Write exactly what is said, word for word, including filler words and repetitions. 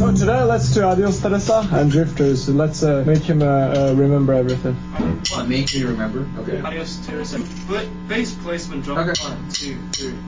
So today let's do Adios Teresa and Drifters. Let's uh, make him uh, uh, remember everything. What, make me remember? Okay. Adios Teresa. Foot, face placement drop. Okay. One, two, three.